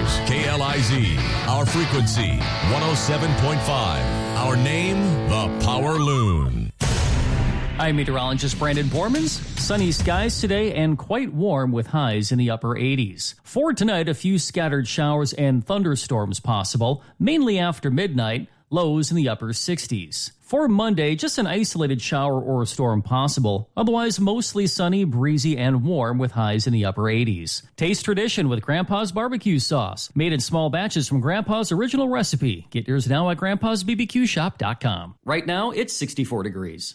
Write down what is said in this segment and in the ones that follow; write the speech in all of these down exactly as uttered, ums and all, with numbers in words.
K L I Z, our frequency, one oh seven point five. Our name, the Power Loon. I'm meteorologist Brandon Bormans. Sunny skies today and quite warm with highs in the upper eighties. For tonight, a few scattered showers and thunderstorms possible, mainly after midnight, lows in the upper sixties. For Monday, just an isolated shower or storm possible. Otherwise, mostly sunny, breezy, and warm with highs in the upper eighties. Taste tradition with Grandpa's barbecue sauce. Made in small batches from Grandpa's original recipe. Get yours now at grandpas b b q shop dot com. Right now, it's sixty-four degrees.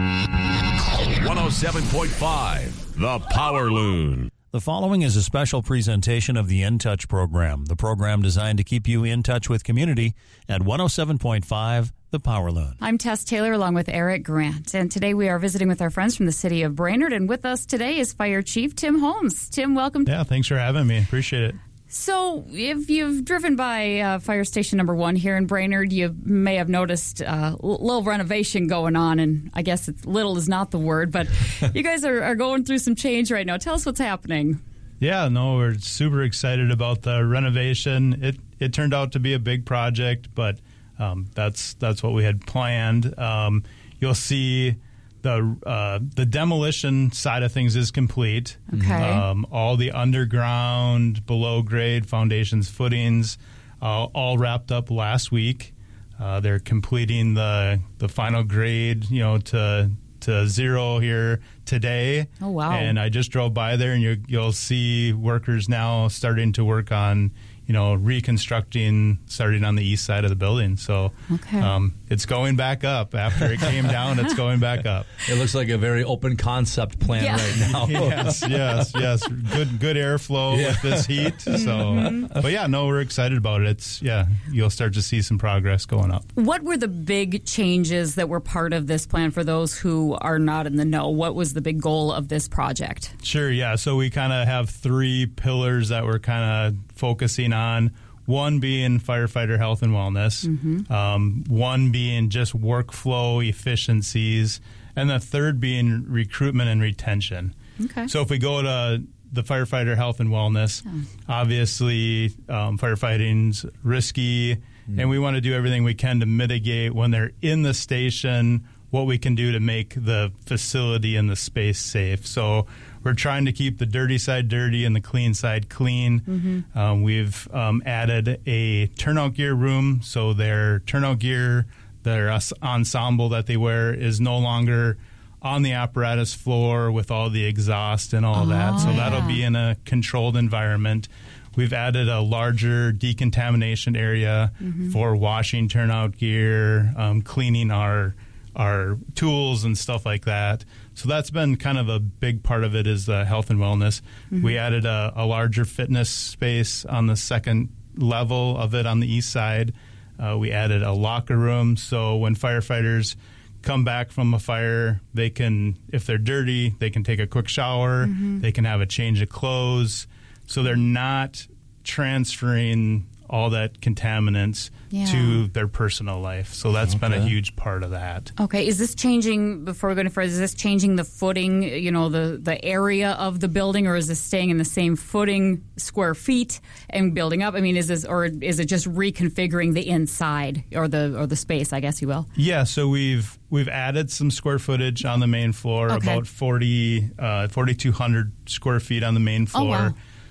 one oh seven point five, the Power Loon. The following is a special presentation of the In Touch program, the program designed to keep you in touch with community at one oh seven point five, the Power Loon. I'm Tess Taylor along with Eric Grant, and today we are visiting with our friends from the city of Brainerd, and with us today is Fire Chief Tim Holmes. Tim, welcome. Yeah, thanks for having me. Appreciate it. So, if you've driven by uh, Fire Station Number One here in Brainerd, you may have noticed a uh, little renovation going on, and I guess it's, little is not the word, but you guys are, are going through some change right now. Tell us what's happening. Yeah, no, we're super excited about the renovation. It it turned out to be a big project, but um, that's that's what we had planned. Um, you'll see the uh, the demolition side of things is complete. Okay. Um, all the underground, below grade foundations, footings, uh, all wrapped up last week. Uh, they're completing the the final grade, you know, to to zero here today. Oh wow! And I just drove by there, and you, you'll see workers now starting to work on, you know, reconstructing, starting on the east side of the building. So okay. um, it's going back up. After it came down, it's going back up. It looks like a very open concept plan yeah. right now. yes, yes, yes. Good good airflow yeah. with this heat. So, mm-hmm. But yeah, no, we're excited about it. It's, yeah, you'll start to see some progress going up. What were the big changes that were part of this plan for those who are not in the know? What was the big goal of this project? Sure, yeah. So we kind of have three pillars that we're kind of focusing on. One being firefighter health and wellness, mm-hmm. um, one being just workflow efficiencies, and the third being recruitment and retention. Okay. So if we go to the firefighter health and wellness, yeah. obviously um, firefighting's risky, mm-hmm. and we want to do everything we can to mitigate when they're in the station, what we can do to make the facility and the space safe. So we're trying to keep the dirty side dirty and the clean side clean. Mm-hmm. Um, we've um, added a turnout gear room, so their turnout gear, their ensemble that they wear is no longer on the apparatus floor with all the exhaust and all oh, that. So yeah. that'll be in a controlled environment. We've added a larger decontamination area mm-hmm. for washing turnout gear, um, cleaning our our tools and stuff like that. So that's been kind of a big part of it, is the health and wellness. Mm-hmm. We added a, a larger fitness space on the second level of it on the east side. Uh, we added a locker room, so when firefighters come back from a fire, they can, if they're dirty, they can take a quick shower, mm-hmm. they can have a change of clothes, so they're not transferring all that contaminants yeah. to their personal life. So that's okay. been a huge part of that. Okay. Is this changing, before we go any further, is this changing the footing, you know, the, the area of the building, or is this staying in the same footing, square feet, and building up? I mean, is this, or is it just reconfiguring the inside, or the or the space, I guess you will? Yeah, so we've we've added some square footage on the main floor, okay. about forty, uh, forty-two hundred square feet on the main floor. Oh, wow.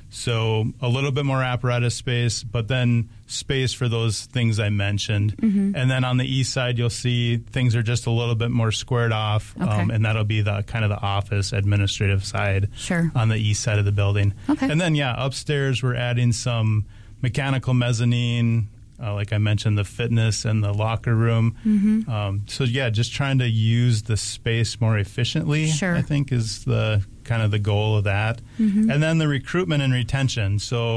So a little bit more apparatus space, but then space for those things I mentioned. Mm-hmm. And then on the east side, you'll see things are just a little bit more squared off, okay. um, and that'll be the kind of the office administrative side sure. on the east side of the building. Okay. And then, yeah, upstairs we're adding some mechanical mezzanine, uh, like I mentioned, the fitness and the locker room. Mm-hmm. Um, so, yeah, just trying to use the space more efficiently, sure. I think, is the kind of the goal of that. Mm-hmm. And then the recruitment and retention. So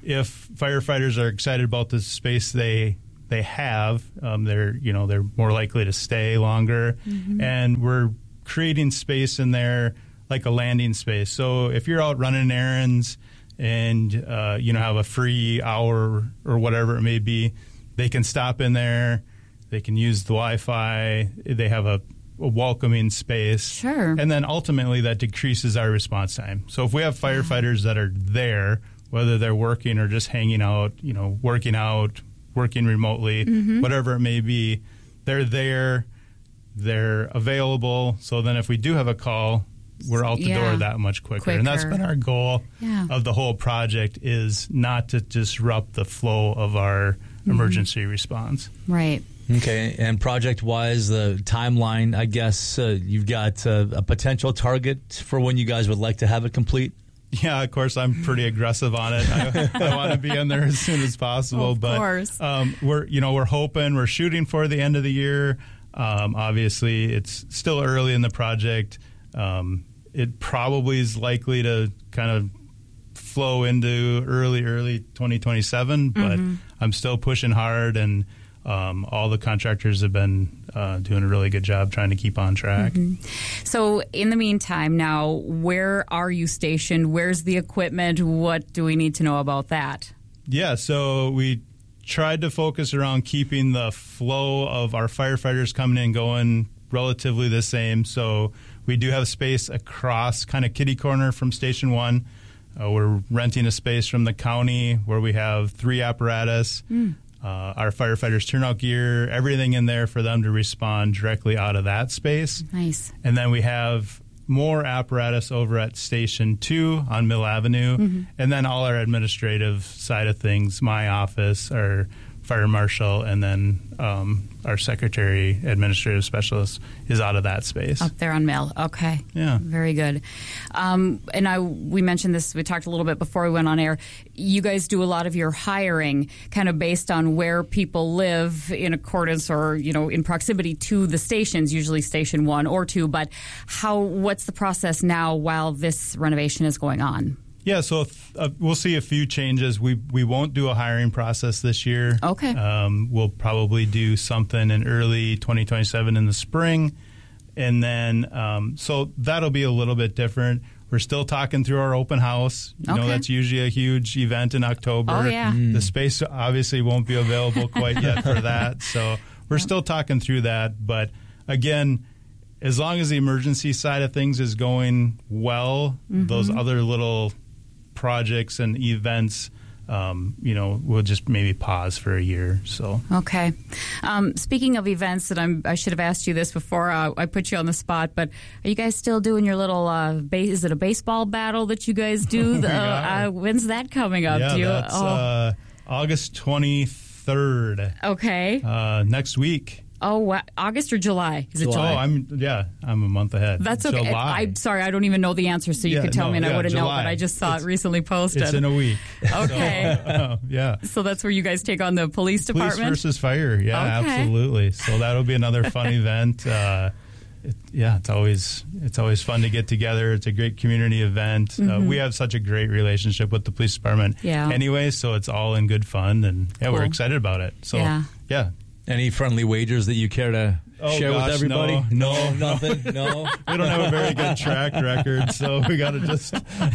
if firefighters are excited about the space they they have, um, they're you know they're more likely to stay longer. Mm-hmm. And we're creating space in there like a landing space. So if you're out running errands and uh, you know have a free hour or whatever it may be, they can stop in there. They can use the Wi-Fi. They have a a welcoming space. Sure. And then ultimately that decreases our response time. So if we have firefighters that are there whether they're working or just hanging out, you know, working out, working remotely, mm-hmm. whatever it may be. They're there, they're available. So then if we do have a call, we're out the yeah. door that much quicker. quicker. And that's been our goal yeah. of the whole project, is not to disrupt the flow of our mm-hmm. emergency response. Right. Okay, and project-wise, the timeline, I guess uh, you've got uh, a potential target for when you guys would like to have it complete? Yeah, of course, I'm pretty aggressive on it. I, I want to be in there as soon as possible. Of but course. Um, we're, you know, we're hoping, we're shooting for the end of the year. Um, obviously, it's still early in the project. Um, it probably is likely to kind of flow into early, early twenty twenty-seven, but mm-hmm. I'm still pushing hard, and Um, all the contractors have been uh, doing a really good job trying to keep on track. Mm-hmm. So in the meantime now, where are you stationed? Where's the equipment? What do we need to know about that? Yeah, so we tried to focus around keeping the flow of our firefighters coming in going relatively the same. So we do have space across kind of kitty corner from Station one. Uh, we're renting a space from the county where we have three apparatus. Mm. Uh, our firefighters' turnout gear, everything in there for them to respond directly out of that space. Nice. And then we have more apparatus over at Station two on Mill Avenue. Mm-hmm. And then all our administrative side of things, my office, our fire marshal, and then um, our secretary, administrative specialist, is out of that space. Up there on Mill. Okay. Yeah. Very good. Um, and I, we mentioned this, we talked a little bit before we went on air. You guys do a lot of your hiring kind of based on where people live in accordance or, you know, in proximity to the stations, usually Station one or two. But how? What's the process now while this renovation is going on? Yeah, so uh, we'll see a few changes. We we won't do a hiring process this year. Okay. Um, we'll probably do something in early twenty twenty-seven in the spring. And then, um, so that'll be a little bit different. We're still talking through our open house. You okay. know, that's usually a huge event in October. Oh, yeah. Mm. The space obviously won't be available quite yet for that. So we're still talking through that. But again, as long as the emergency side of things is going well, mm-hmm. those other little projects and events, um, you know, we'll just maybe pause for a year. So okay. Um, speaking of events, and I'm, I should have asked you this before uh, I put you on the spot, but are you guys still doing your little? Uh, base, is it a baseball battle that you guys do? The, uh, when's that coming up? Yeah, do you, that's oh. uh, August twenty-third. Okay. Uh, next week. Oh, wow. August or July? Is it July? Oh, I'm yeah, I'm a month ahead. That's okay. July. I'm sorry, I don't even know the answer, so you yeah, could tell no, me and yeah, I wouldn't July. know, but I just saw it's, it recently posted. It's in a week. Okay. So, uh, yeah. So that's where you guys take on the police department? Police versus fire. Yeah, okay. absolutely. So that'll be another fun event. Uh, it, yeah, it's always it's always fun to get together. It's a great community event. Mm-hmm. Uh, we have such a great relationship with the police department yeah. anyway, so it's all in good fun, and yeah, cool. we're excited about it. So yeah. yeah. Any friendly wagers that you care to oh, share gosh, with everybody? No, no nothing? No? We don't have a very good track record, so we got to just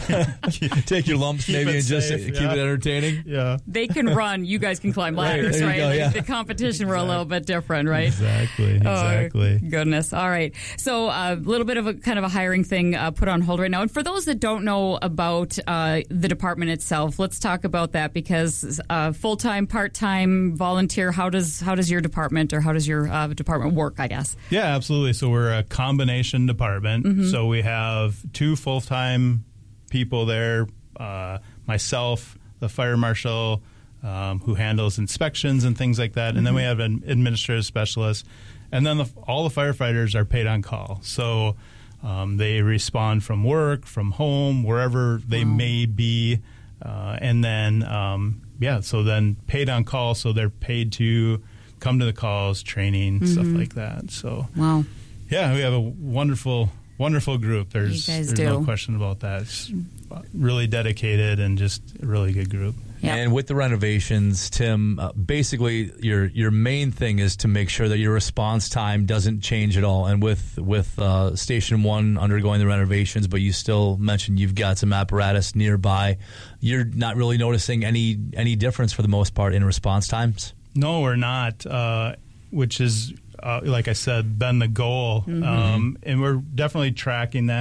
take your lumps keep maybe and just safe, keep yeah. it entertaining? Yeah. They can run. You guys can climb ladders, right? right? Go, Like yeah. the competition were a little bit different, right? Exactly. Exactly. Oh, goodness. All right. So a uh, little bit of a kind of a hiring thing uh, put on hold right now. And for those that don't know about uh, the department itself, let's talk about that because uh, full-time, part-time, volunteer, how does how does your department or how does your uh, department work, I guess? Yeah, absolutely. So we're a combination department. Mm-hmm. So we have two full-time people there, uh, myself, the fire marshal, um, who handles inspections and things like that. And mm-hmm. then we have an administrative specialist. And then the, all the firefighters are paid on call. So um, they respond from work, from home, wherever they wow. may be. Uh, and then, um, yeah, so then paid on call. So they're paid to come to the calls, training, mm-hmm. stuff like that. So, wow. yeah, we have a wonderful, wonderful group. There's, you guys there's do. no question about that. It's really dedicated and just a really good group. Yep. And with the renovations, Tim, uh, basically your your main thing is to make sure that your response time doesn't change at all. And with with uh, Station One undergoing the renovations, but you still mentioned you've got some apparatus nearby, you're not really noticing any any difference for the most part in response times? No, we're not, uh, which is, uh, like I said, been the goal. Mm-hmm. Um, and we're definitely tracking that.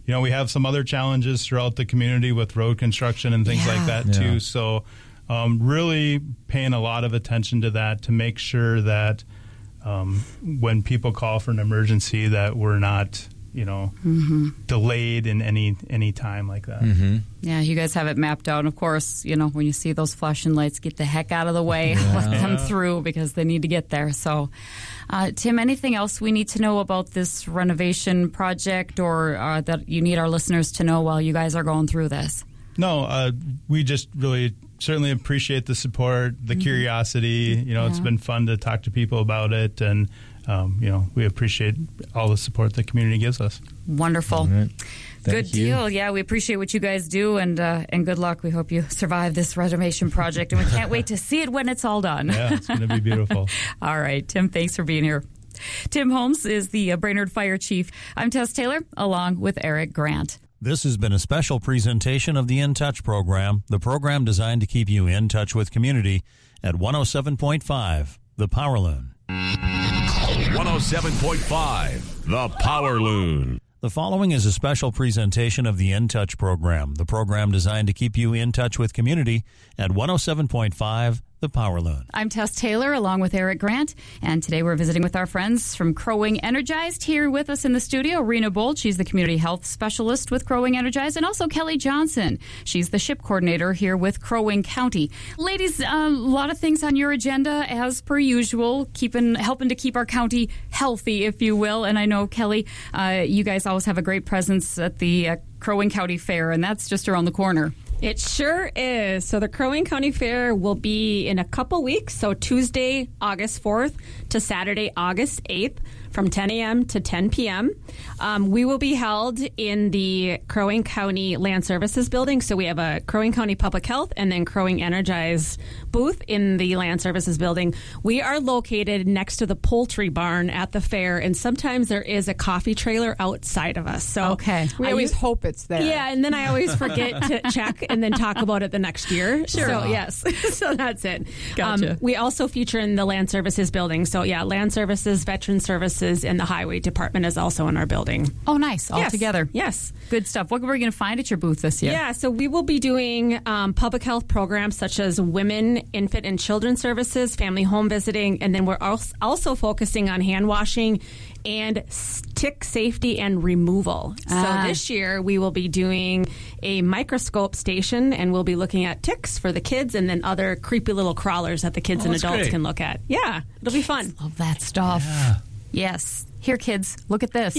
you know, we have some other challenges throughout the community with road construction and things Yeah. like that Yeah. too. So um, really paying a lot of attention to that to make sure that um, when people call for an emergency that we're not, you know, Mm-hmm. delayed in any any time like that. Mm-hmm. Yeah, you guys have it mapped out. And of course, you know, when you see those flashing lights, get the heck out of the way, let them through because they need to get there. So, uh, Tim, anything else we need to know about this renovation project or uh, that you need our listeners to know while you guys are going through this? No, uh, we just really certainly appreciate the support, the curiosity. You know, it's Yeah. been fun to talk to people about it, and um, you know, we appreciate all the support the community gives us. Wonderful. All right. Good Thank you. deal. Yeah, we appreciate what you guys do, and uh, and good luck. We hope you survive this renovation project, and we can't wait to see it when it's all done. Yeah, it's going to be beautiful. All right, Tim, thanks for being here. Tim Holmes is the uh, Brainerd Fire Chief. I'm Tess Taylor, along with Eric Grant. This has been a special presentation of the In Touch program, the program designed to keep you in touch with community at one oh seven point five, The Power Loon. one oh seven point five, The Power Loon. The following is a special presentation of the In Touch program, the program designed to keep you in touch with community at one oh seven point five, The Power Loon. I'm Tess Taylor, along with Eric Grant, and today we're visiting with our friends from Crow Wing Energized. Here with us in the studio, Rena Bold. She's the Community Health Specialist with Crow Wing Energized, and also Kelly Johnson. She's the Ship Coordinator here with Crow Wing County. Ladies, uh, a lot of things on your agenda, as per usual, keeping helping to keep our county healthy, if you will. And I know, Kelly, uh, you guys always have a great presence at the uh, Crow Wing County Fair, and that's just around the corner. It sure is. So the Crow Wing County Fair will be in a couple weeks. So Tuesday, August fourth to Saturday, August eighth from ten a.m. to ten p.m. Um, we will be held in the Crow Wing County Land Services building. So we have a Crow Wing County Public Health and then Crow Wing Energized booth in the Land Services building. We are located next to the poultry barn at the fair, and sometimes there is a coffee trailer outside of us. So Okay. We I always use- hope it's there. Yeah, and then I always forget to check and then talk about it the next year. Sure. So, yes. so that's it. Gotcha. Um, we also feature in the Land Services building. So, yeah, Land Services, Veteran Services, and the Highway Department is also in our building. Oh, nice. All Yes. together. Yes. Good stuff. What are we going to find at your booth this year? Yeah, so we will be doing um, public health programs such as women, infant, and children services, family home visiting, and then we're als- also focusing on hand washing and tick safety and removal. Ah. So this year we will be doing a microscope station, and we'll be looking at ticks for the kids and then other creepy little crawlers that the kids Oh, and that's adults great. can look at. Yeah, it'll be fun. Love that stuff. Yes. Here, kids, look at this.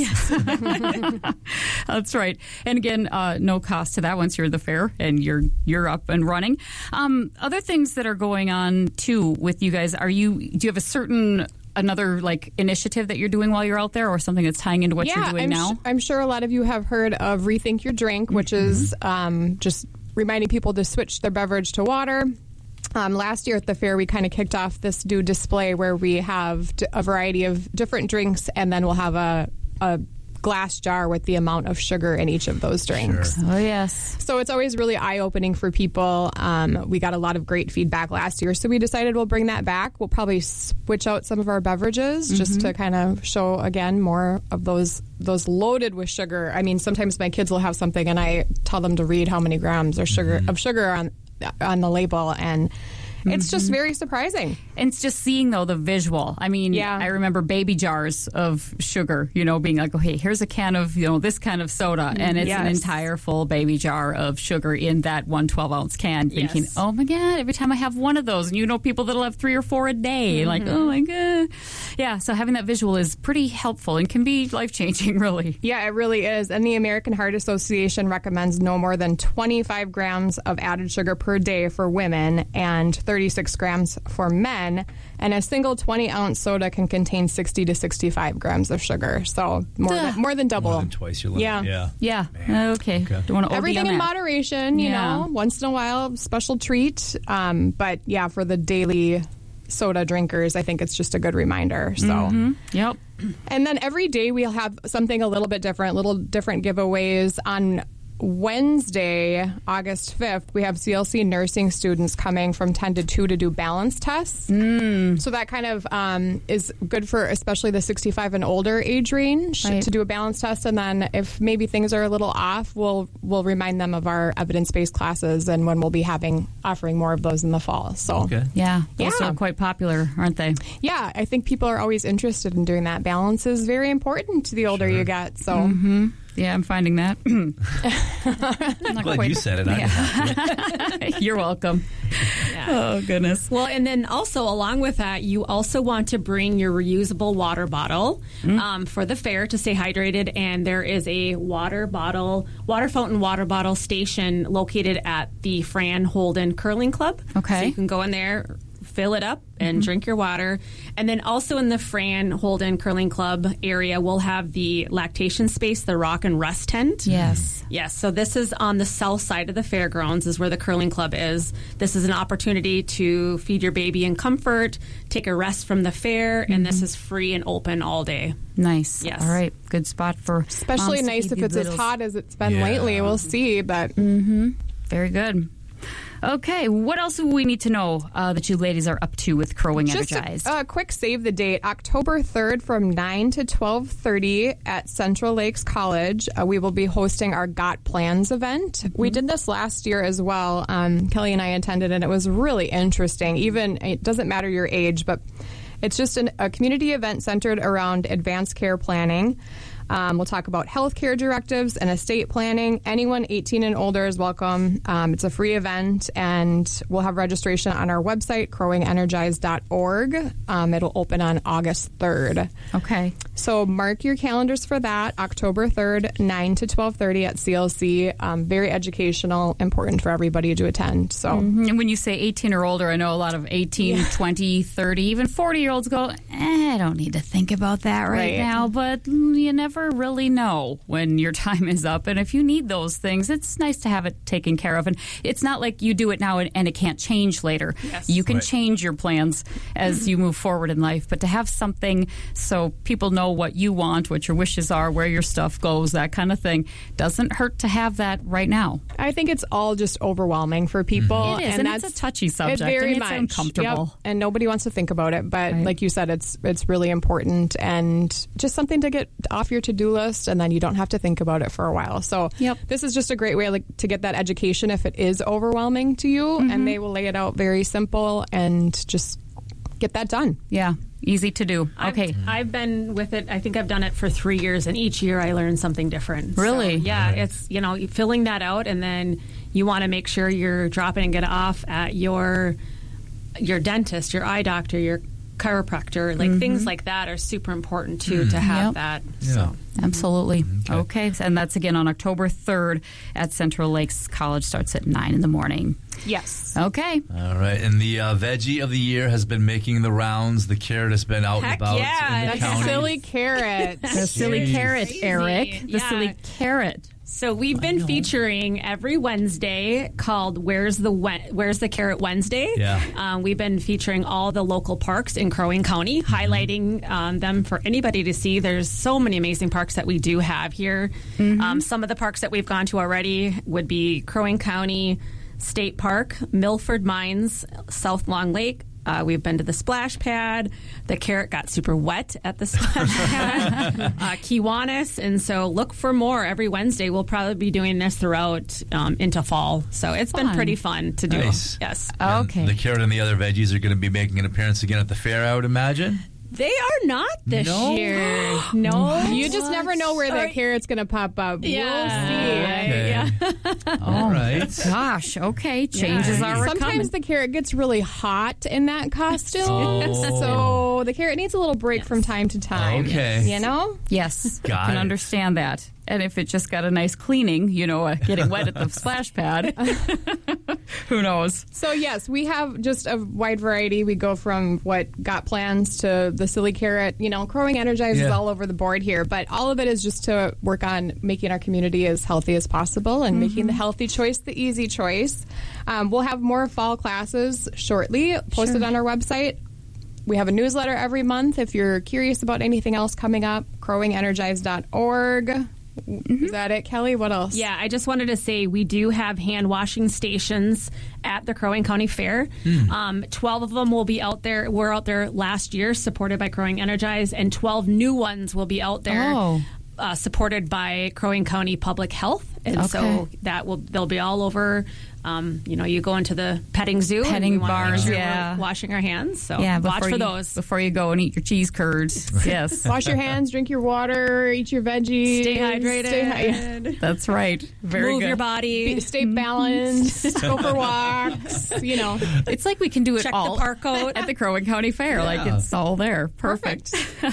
That's right. And again, uh, no cost to that once you're at the fair and you're you're up and running. Um, other things that are going on too with you guys. Are you? Do you have a certain another like initiative that you're doing while you're out there, or something that's tying into what yeah, you're doing I'm now? su- I'm sure a lot of you have heard of Rethink Your Drink, which is um, just reminding people to switch their beverage to water. Um, last year at the fair, we kind of kicked off this new display where we have d- a variety of different drinks, and then we'll have a, a glass jar with the amount of sugar in each of those drinks. Oh yes. So it's always really eye-opening for people. Um, we got a lot of great feedback last year, so we decided we'll bring that back. We'll probably switch out some of our beverages just to kind of show, again, more of those those loaded with sugar. I mean, sometimes my kids will have something, and I tell them to read how many grams or sugar of sugar on on the label, and it's just very surprising. And it's just seeing, though, the visual. I mean, Yeah. I remember baby jars of sugar, you know, being like, okay, here's a can of, you know, this kind of soda. And it's an Yes. entire full baby jar of sugar in that one twelve-ounce can. Thinking, Yes. oh, my God, every time I have one of those. And you know people that'll have three or four a day. Mm-hmm. Like, oh, my God. Yeah, so having that visual is pretty helpful and can be life-changing, really. Yeah, it really is. And the American Heart Association recommends no more than twenty-five grams of added sugar per day for women and thirty-six grams for men. And a single twenty-ounce soda can contain sixty to sixty-five grams of sugar. So more than, more than double. More than twice your limit. Yeah. Yeah. Yeah, okay. Don't want to Everything in moderation, you Yeah. know, once in a while, special treat. Um, but yeah, for the daily soda drinkers, I think it's just a good reminder. So, Yep. and then every day we'll have something a little bit different, little different giveaways on Wednesday, August fifth, we have C L C nursing students coming from ten to two to do balance tests. Mm. So that kind of um, is good for especially the sixty-five and older age range Right. to do a balance test. And then if maybe things are a little off, we'll we'll remind them of our evidence-based classes and when we'll be having offering more of those in the fall. So Okay. Yeah, those Yeah. are quite popular, aren't they? yeah, I think people are always interested in doing that. Balance is very important to the older you get. So Mm-hmm. Yeah, I'm finding that. I'm glad you said it. I didn't have to. You're welcome. Oh, goodness. Well, and then also along with that, you also want to bring your reusable water bottle um, for the fair to stay hydrated. And there is a water bottle, water fountain water bottle station located at the Fran Holden Curling Club. Okay. So you can go in there, fill it up, and drink your water. And then also in the Fran Holden Curling Club area, we'll have the lactation space, the Rock and Rest tent. Yes. Yes, so this is on the south side of the fairgrounds is where the curling club is. This is an opportunity to feed your baby in comfort, take a rest from the fair, and this is free and open all day. Nice. Yes. All right. Good spot for especially moms to nice keep if you it's littles. as hot as it's been Yeah. lately. We'll see, but Very good. Okay, what else do we need to know uh, that you ladies are up to with Crowing just Energized? a, a quick save the date, October third from nine to twelve thirty at Central Lakes College. Uh, we will be hosting our Got Plans event. We did this last year as well. Um, Kelly and I attended, and it was really interesting. Even, it doesn't matter your age, but it's just an, a community event centered around advanced care planning. Um, we'll talk about healthcare directives and estate planning. Anyone eighteen and older is welcome. Um, it's a free event, and we'll have registration on our website, crowing energized dot org. Um, it'll open on August third. Okay. So mark your calendars for that, October third, nine to twelve thirty at C L C. Um, very educational, important for everybody to attend. So And when you say eighteen or older, I know a lot of eighteen, twenty, thirty, even forty-year-olds go, eh, I don't need to think about that right, Right. now. But you never really know when your time is up. And if you need those things, it's nice to have it taken care of. And it's not like you do it now and, and it can't change later. Yes. You can Right. change your plans as you move forward in life. But to have something so people know what you want, what your wishes are, where your stuff goes, that kind of thing, doesn't hurt to have that right now. I think it's all just overwhelming for people. It is, and it's that's a touchy subject, It very and it's much. uncomfortable. Yep, and nobody wants to think about it. But Right. like you said, it's it's really important and just something to get off your to-do list, and then you don't have to think about it for a while. So Yep. this is just a great way like, to get that education if it is overwhelming to you, and they will lay it out very simple and just get that done. Yeah, easy to do. I've- Okay. I've been with it. I think I've done it for three years, and each year I learn something different. So, Really? yeah, it's, you know, filling that out, and then you want to make sure you're dropping and get off at your your dentist, your eye doctor, your chiropractor, like things like that are super important too to have Yep. that. Yeah. So Absolutely. Okay. And that's again on October third at Central Lakes College. Starts at nine in the morning. Yes. Okay. All right, and the uh, veggie of the year has been making the rounds. The carrot has been out Heck and about yeah, in the that's county. Silly carrot. The silly Jeez. carrot, Eric. The Yeah. silly carrot. So we've been featuring every Wednesday called "Where's the Wen- Where's the Carrot Wednesday." Yeah. um, we've been featuring all the local parks in Crow Wing County, highlighting um, them for anybody to see. There's so many amazing parks that we do have here. Um, some of the parks that we've gone to already would be Crow Wing County State Park, Milford Mines, South Long Lake. Uh, we've been to the splash pad. The carrot got super wet at the splash pad. uh, Kiwanis. And so look for more every Wednesday. We'll probably be doing this throughout um, into fall. So it's been Fun. pretty fun to do. Nice. Yes. And Okay. The carrot and the other veggies are going to be making an appearance again at the fair, I would imagine. They are not this No? year. No. You just never know where that carrot's going to pop up. Yeah. We'll see. Okay. All right. Gosh. Okay. Changes Yeah. are Sometimes coming. the carrot gets really hot in that costume, Oh. so the carrot needs a little break from time to time. Okay. You know? Yes. Got I can it. understand that. And if it just got a nice cleaning, you know, uh, getting wet at the splash pad, who knows? So, yes, we have just a wide variety. We go from what got plans to the silly carrot. You know, Crowing Energized is Yeah. all over the board here, but all of it is just to work on making our community as healthy as possible and making the healthy choice the easy choice. Um, we'll have more fall classes shortly posted on our website. We have a newsletter every month if you're curious about anything else coming up, crowing energized dot org. Is that it, Kelly? What else? Yeah, I just wanted to say we do have hand washing stations at the Crow Wing County Fair. Mm. Um, twelve of them will be out there. Were out there last year, supported by Crow Wing Energized, and twelve new ones will be out there. Oh. Uh, supported by Crow Wing County Public Health, and Okay. so that will they'll be all over. Um, you know, you go into the petting zoo, and Petting we wanna make bars, sure yeah. we're washing our hands. So Yeah, watch before for you, those. before you go and eat your cheese curds. Yes, Wash your hands, drink your water, eat your veggies. Stay hydrated. Stay hy- that's right. Very Move good. your body. Be- stay balanced. Go for walks. You know. It's like we can do it Check all the park out. at the Crow Wing County Fair. Like it's all there. Perfect.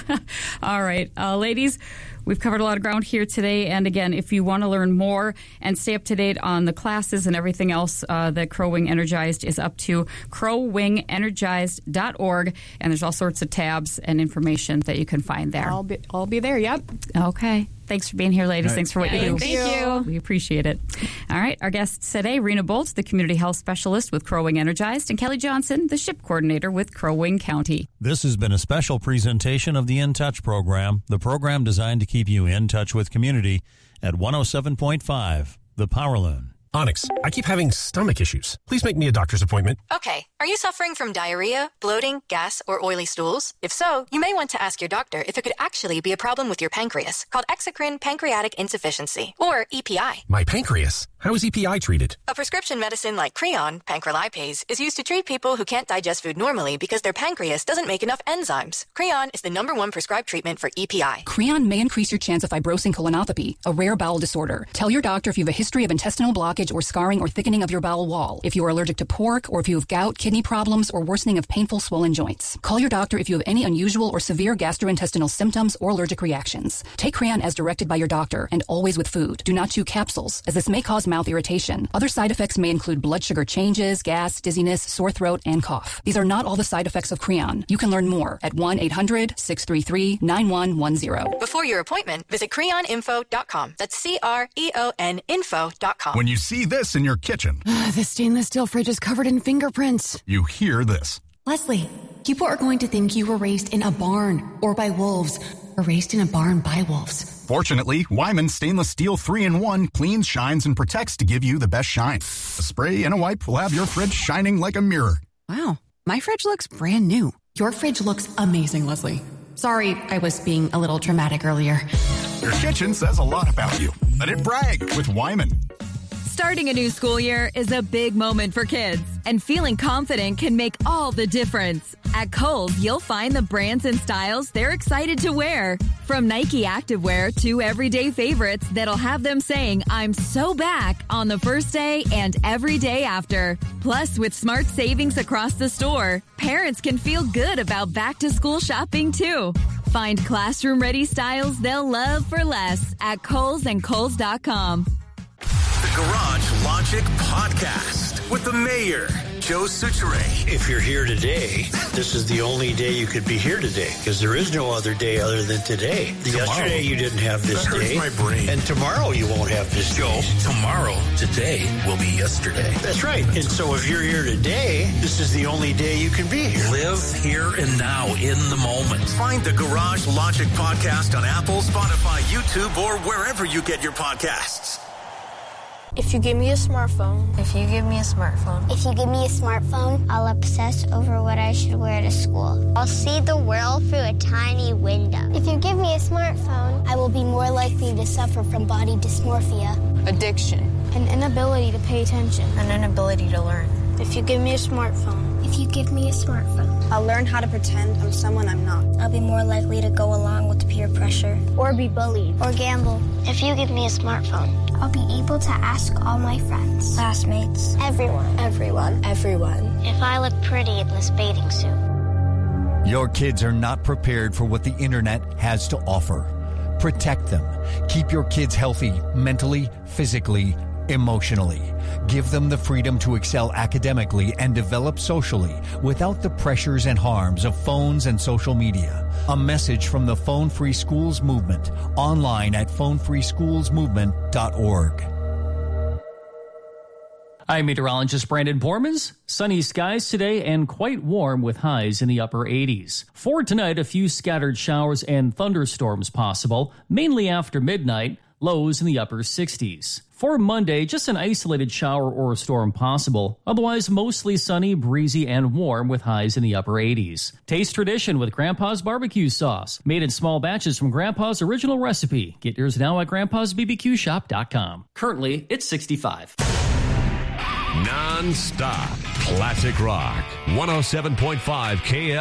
All right, uh, ladies. We've covered a lot of ground here today. And again, if you want to learn more and stay up to date on the classes and everything else uh, that Crow Wing Energized is up to, crow wing energized dot org. And there's all sorts of tabs and information that you can find there. I'll be I'll be there. Yep. Okay. Thanks for being here, ladies. Right. Thanks for what you do. Thank you. We appreciate it. All right. Our guests today, Rena Bolt, the Community Health Specialist with Crow Wing Energized, and Kelly Johnson, the Ship Coordinator with Crow Wing County. This has been a special presentation of the In Touch program, the program designed to keep you in touch with community at one oh seven point five, The Power Loon. Onyx, I keep having stomach issues. Please make me a doctor's appointment. Okay, are you suffering from diarrhea, bloating, gas, or oily stools? If so, you may want to ask your doctor if it could actually be a problem with your pancreas, called exocrine pancreatic insufficiency, or E P I. My pancreas. How is E P I treated? A prescription medicine like Creon, pancrelipase, is used to treat people who can't digest food normally because their pancreas doesn't make enough enzymes. Creon is the number one prescribed treatment for E P I. Creon may increase your chance of fibrosing colonopathy, a rare bowel disorder. Tell your doctor if you have a history of intestinal blockage or scarring or thickening of your bowel wall, if you are allergic to pork, or if you have gout, kidney problems, or worsening of painful swollen joints. Call your doctor if you have any unusual or severe gastrointestinal symptoms or allergic reactions. Take Creon as directed by your doctor, and always with food. Do not chew capsules, as this may cause mouth irritation. Other side effects may include blood sugar changes, gas, dizziness, sore throat, and cough. These are not all the side effects of Creon. You can learn more at one eight hundred, six three three, nine one one zero. Before your appointment, visit creon info dot com. That's C R E O N info dot com. When you see this in your kitchen, The stainless steel fridge is covered in fingerprints. you hear this. Leslie, people are going to think you were raised in a barn or by wolves, or raised in a barn by wolves. Fortunately, Wyman Stainless Steel three in one cleans, shines, and protects to give you the best shine. A spray and a wipe will have your fridge shining like a mirror. Wow, my fridge looks brand new. Your fridge looks amazing, Leslie. Sorry, I was being a little dramatic earlier. Your kitchen says a lot about you. Let it brag with Wyman. Starting a new school year is a big moment for kids, and feeling confident can make all the difference. At Kohl's, you'll find the brands and styles they're excited to wear. From Nike activewear to everyday favorites that'll have them saying, "I'm so back" on the first day and every day after. Plus, with smart savings across the store, parents can feel good about back-to-school shopping, too. Find classroom-ready styles they'll love for less at Kohl's and Kohl's dot com. The Garage Logic Podcast with the mayor, Joe Suchere. If you're here today, this is the only day you could be here today, because there is no other day other than today. Tomorrow. Yesterday you didn't have this That hurts day. my brain. And tomorrow you won't have this Joe, day. tomorrow, today will be yesterday. That's right. And so if you're here today, this is the only day you can be here. Live here and now in the moment. Find the Garage Logic Podcast on Apple, Spotify, YouTube, or wherever you get your podcasts. If you give me a smartphone. If you give me a smartphone. If you give me a smartphone, I'll obsess over what I should wear to school. I'll see the world through a tiny window. If you give me a smartphone, I will be more likely to suffer from body dysmorphia, Addiction. an inability to pay attention. An inability to learn. If you give me a smartphone. If you give me a smartphone. I'll learn how to pretend I'm someone I'm not. I'll be more likely to go along with peer pressure. Or be bullied. Or gamble. If you give me a smartphone, I'll be able to ask all my friends, classmates, everyone. Everyone. Everyone. If I look pretty in this bathing suit. Your kids are not prepared for what the internet has to offer. Protect them. Keep your kids healthy mentally, physically, emotionally. Give them the freedom to excel academically and develop socially without the pressures and harms of phones and social media. A message from the Phone Free Schools Movement, online at phone free schools movement dot org. I'm meteorologist Brandon Bormans. Sunny skies today and quite warm with highs in the upper eighties. For tonight, a few scattered showers and thunderstorms possible, mainly after midnight. lows in the upper sixties. For Monday, just an isolated shower or storm possible. Otherwise, mostly sunny, breezy, and warm with highs in the upper eighties. Taste tradition with Grandpa's barbecue sauce. Made in small batches from Grandpa's original recipe. Get yours now at grandpas b b q shop dot com. Currently, it's sixty-five. Non-stop classic rock. one oh seven point five K L